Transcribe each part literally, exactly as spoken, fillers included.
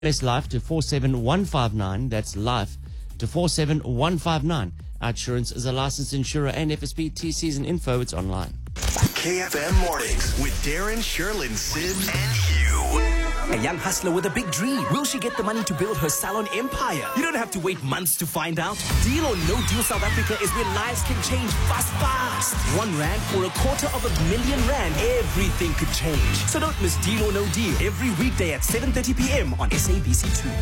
S Life to four seven one five nine. That's Life to four seven one five nine. Outsurance is a licensed insurer and F S P T Cs and info. It's online. K F M Mornings with Darren, Sherlyn, Sibs, and Hugh. A young hustler with a big dream. Will she get the money to build her salon empire? You don't have to wait months to find out. Deal or No Deal South Africa is where lives can change fast, fast. One rand or a quarter of a million rand. Everything could change. So don't miss Deal or No Deal every weekday at seven thirty p.m. on S A B C two.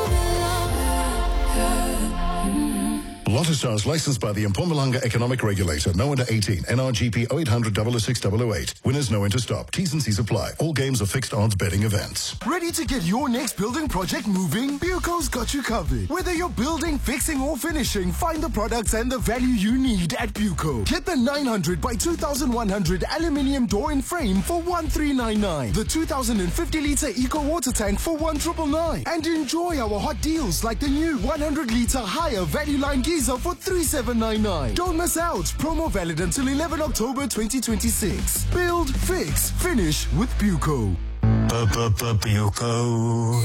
Lotto Stars licensed by the Mpumalanga Economic Regulator. No under eighteen. N R G P oh eight hundred, double oh six, double oh eight. Winners know when to stop. T's and C's apply. All games are fixed odds betting events. Ready to get your next building project moving? Buco's got you covered. Whether you're building, fixing or finishing, find the products and the value you need at Buco. Get the nine hundred by two thousand one hundred aluminium door and frame for one three nine nine. The two thousand fifty litre eco water tank for one nine nine nine. And enjoy our hot deals like the new one hundred litre higher value line gear for three seven nine nine. Don't miss out. Promo valid until eleventh October twenty twenty-six. Build, fix, finish with Buco. Buco.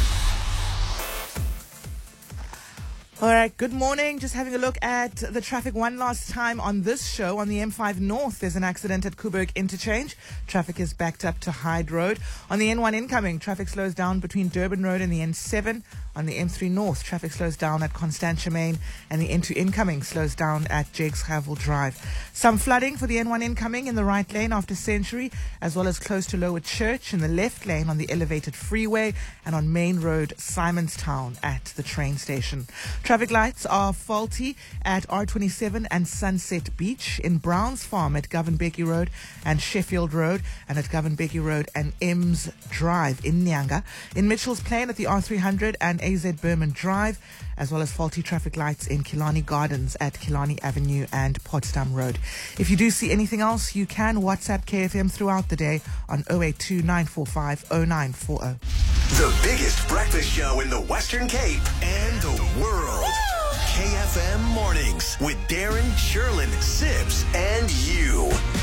All right, good morning. Just having a look at the traffic one last time on this show. On the M five North, there's an accident at Kuburg Interchange. Traffic is backed up to Hyde Road. On the N one incoming, traffic slows down between Durban Road and the N seven. On the M three North, traffic slows down at Constantia Main, and the N two incoming slows down at Jakes Havel Drive. Some flooding for the N one incoming in the right lane after Century, as well as close to Lower Church in the left lane on the elevated freeway, and on Main Road, Simonstown at the train station. Traffic lights are faulty at R twenty-seven and Sunset Beach, in Browns Farm at Govan Becky Road and Sheffield Road, and at Govan Becky Road and Ems Drive in Nyanga. In Mitchell's Plain at the R three hundred and A Z Berman Drive, as well as faulty traffic lights in Killarney Gardens at Killarney Avenue and Potsdam Road. If you do see anything else, you can WhatsApp K F M throughout the day on oh eight two nine four five oh nine four oh. The biggest breakfast show in the Western Cape and the world. K F M Mornings with Darren, Sherlyn, Sibs, and you.